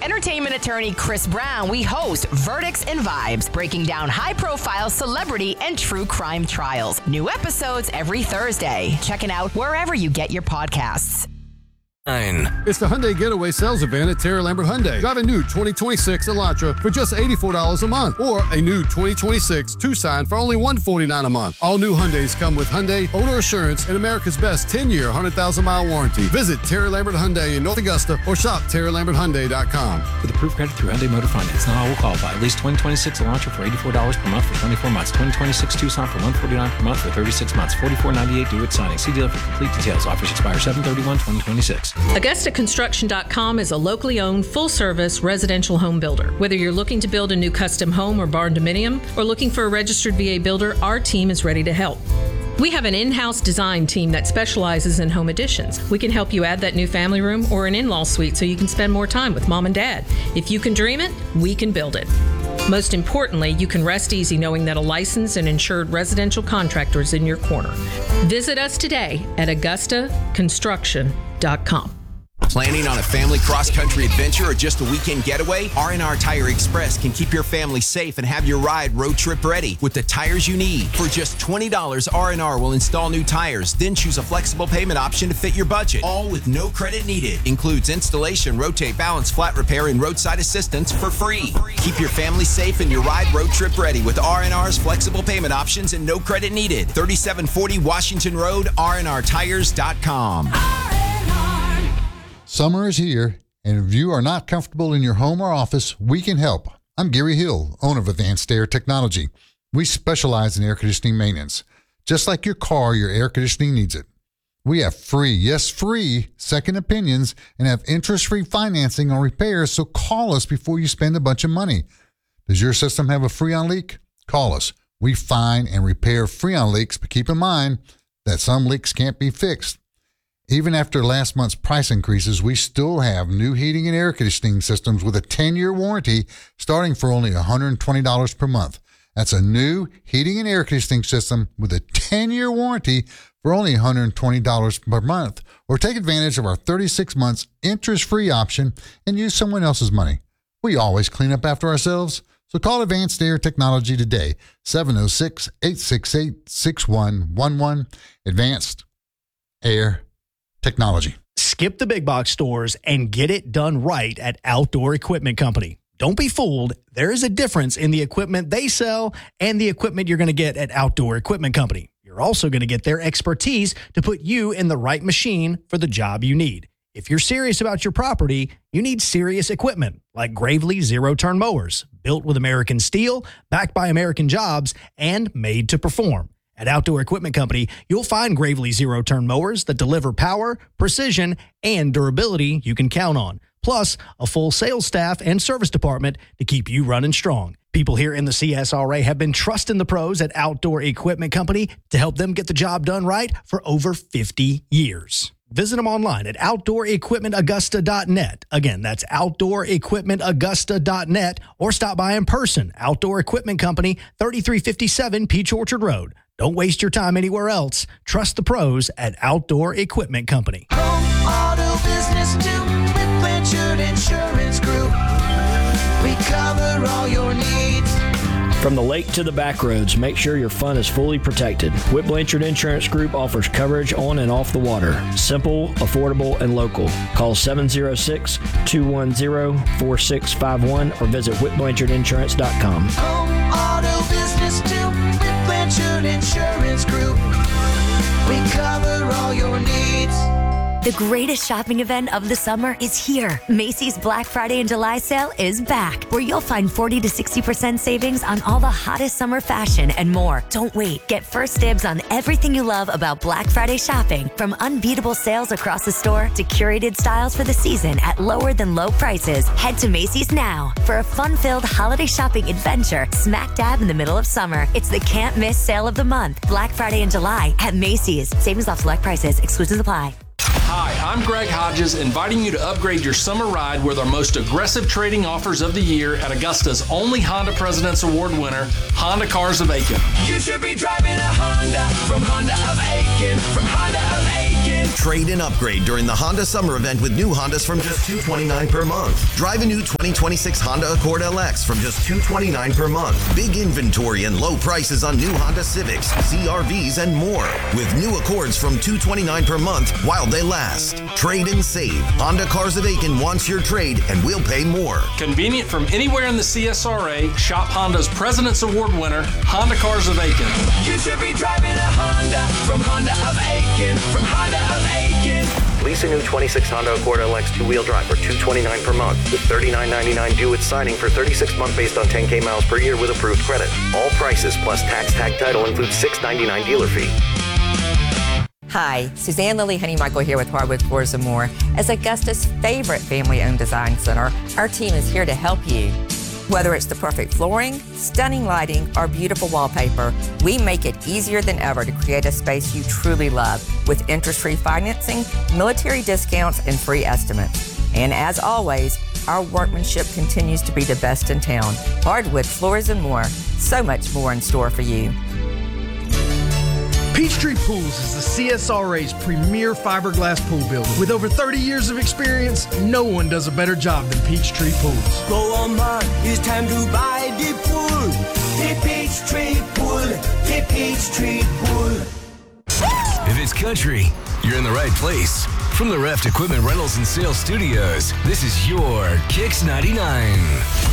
entertainment attorney Chris Brown, we host Verdicts and Vibes, breaking down high-profile celebrity and true crime trials. New episodes every Thursday. Check it out wherever you get your podcasts. It's the Hyundai Getaway Sales Event at Terra Lambert Hyundai. Drive a new 2026 Elantra for just $84 a month, or a new 2026 Tucson for only $149 a month. All new Hyundais come with Hyundai Owner Assurance and America's best 10-year, 100,000-mile warranty. Visit Terra Lambert Hyundai in North Augusta or shop TerraLambertHyundai.com. With approved credit through Hyundai Motor Finance. Not all will qualify. At least 2026 Elantra for $84 per month for 24 months. 2026 Tucson for $149 per month for 36 months. $44.98 due at signing. See dealer for complete details. Offers expire 7/31/2026. AugustaConstruction.com is a locally owned, full-service residential home builder. Whether you're looking to build a new custom home or barn dominium, or looking for a registered VA builder, our team is ready to help. We have an in-house design team that specializes in home additions. We can help you add that new family room or an in-law suite so you can spend more time with mom and dad. If you can dream it, we can build it. Most importantly, you can rest easy knowing that a licensed and insured residential contractor is in your corner. Visit us today at AugustaConstruction.com. Planning on a family cross-country adventure or just a weekend getaway? R&R Tire Express can keep your family safe and have your ride road trip ready with the tires you need. For just $20, R&R will install new tires, then choose a flexible payment option to fit your budget. All with no credit needed. Includes installation, rotate, balance, flat repair, and roadside assistance for free. Keep your family safe and your ride road trip ready with R&R's flexible payment options and no credit needed. 3740 Washington Road, rnrtires.com. Summer is here, and if you are not comfortable in your home or office, we can help. I'm Gary Hill, owner of Advanced Air Technology. We specialize in air conditioning maintenance. Just like your car, your air conditioning needs it. We have free second opinions and have interest-free financing on repairs, so call us before you spend a bunch of money. Does your system have a Freon leak? Call us. We find and repair Freon leaks, but keep in mind that some leaks can't be fixed. Even after last month's price increases, we still have new heating and air conditioning systems with a 10-year warranty starting for only $120 per month. That's a new heating and air conditioning system with a 10-year warranty for only $120 per month. Or take advantage of our 36 months interest-free option and use someone else's money. We always clean up after ourselves. So call Advanced Air Technology today, 706-868-6111. Advanced Air Technology. Skip the big box stores and get it done right at Outdoor Equipment Company. Don't be fooled. There is a difference in the equipment they sell and the equipment you're going to get at Outdoor Equipment Company. You're also going to get their expertise to put you in the right machine for the job you need. If you're serious about your property, you need serious equipment like Gravely zero-turn mowers, built with American steel, backed by American jobs, and made to perform. At Outdoor Equipment Company, you'll find Gravely zero-turn mowers that deliver power, precision, and durability you can count on. Plus, a full sales staff and service department to keep you running strong. People here in the CSRA have been trusting the pros at Outdoor Equipment Company to help them get the job done right for over 50 years. Visit them online at OutdoorEquipmentAugusta.net. Again, that's OutdoorEquipmentAugusta.net, or stop by in person. Outdoor Equipment Company, 3357 Peach Orchard Road. Don't waste your time anywhere else. Trust the pros at Outdoor Equipment Company. Home, auto, business, too, with Blanchard Insurance Group. We cover all your needs. From the lake to the back roads, make sure your fun is fully protected. Whit Blanchard Insurance Group offers coverage on and off the water. Simple, affordable, and local. Call 706-210-4651 or visit whitblanchardinsurance.com. Home, auto, business, too, with Blanchard Insurance Group. We cover all your needs. The greatest shopping event of the summer is here. Macy's Black Friday and July sale is back, where you'll find 40 to 60% savings on all the hottest summer fashion and more. Don't wait. Get first dibs on everything you love about Black Friday shopping, from unbeatable sales across the store to curated styles for the season at lower than low prices. Head to Macy's now for a fun-filled holiday shopping adventure smack dab in the middle of summer. It's the can't miss sale of the month. Black Friday and July at Macy's. Savings off select prices. Exclusions apply. Hi, I'm Greg Hodges, inviting you to upgrade your summer ride with our most aggressive trading offers of the year at Augusta's only Honda President's Award winner, Honda Cars of Aiken. You should be driving a Honda from Honda of Aiken, from Honda of Aiken. Trade and upgrade during the Honda Summer Event with new Hondas from just $229 per month. Drive a new 2026 Honda Accord LX from just $229 per month. Big inventory and low prices on new Honda Civics, CR-Vs, and more. With new Accords from $229 per month while they last. Trade and save. Honda Cars of Aiken wants your trade, and we'll pay more. Convenient from anywhere in the CSRA, shop Honda's President's Award winner, Honda Cars of Aiken. You should be driving a Honda from Honda of Aiken, from Honda of Aiken. Lease a new 26 Honda Accord LX two-wheel drive for $229 per month with $39.99 due at signing for 36 months based on 10K miles per year with approved credit. All prices plus tax tag title includes $6.99 dealer fee. Hi, Suzanne Lily Honey-Michael here with Hardwood Floors & More. As Augusta's favorite family-owned design center, our team is here to help you. Whether it's the perfect flooring, stunning lighting, or beautiful wallpaper, we make it easier than ever to create a space you truly love with interest-free financing, military discounts, and free estimates. And as always, our workmanship continues to be the best in town. Hardwood Floors & More, so much more in store for you. Peachtree Pools is the CSRA's premier fiberglass pool builder. With over 30 years of experience, no one does a better job than Peachtree Pools. Go on, man, it's time to buy the pool. The Peachtree Pool, the Peachtree Pool. If it's country, you're in the right place. From the Reft Equipment Rentals and Sales Studios, this is your Kicks 99.